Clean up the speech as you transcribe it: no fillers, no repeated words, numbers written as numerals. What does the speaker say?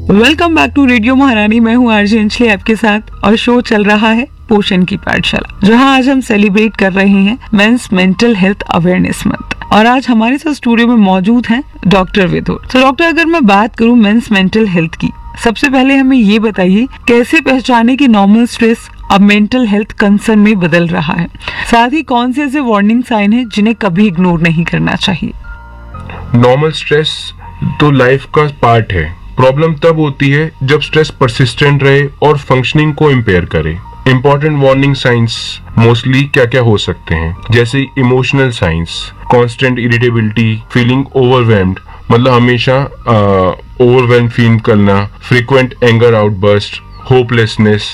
Welcome back to radio महारानी। मैं हूँ आरजे अंजलि आपके साथ और शो चल रहा है पोषण की पाठशाला, जहाँ आज हम सेलिब्रेट कर रहे हैं mains mental health awareness month. और आज हमारे साथ स्टूडियो में मौजूद हैं डॉक्टर विदुर। तो डॉक्टर, अगर मैं बात करूँ मेंस मेंटल हेल्थ की, सबसे पहले हमें ये बताइए कैसे पहचाने कि नॉर्मल स्ट्रेस अब मेंटल हेल्थ कंसर्न में बदल रहा है, साथ ही कौन से ऐसे वार्निंग साइन है जिन्हें कभी इग्नोर नहीं करना चाहिए। नॉर्मल स्ट्रेस तो लाइफ का पार्ट है। प्रॉब्लम तब होती है जब स्ट्रेस परसिस्टेंट रहे और फंक्शनिंग को इम्पेयर करे। इंपॉर्टेंट वार्निंग साइंस मोस्टली क्या क्या हो सकते हैं, जैसे emotional science, constant irritability, feeling overwhelmed, मतलब हमेशा ओवरवेल्म फील करना, फ्रीक्वेंट एंगर आउटबर्स्ट, होपलेसनेस,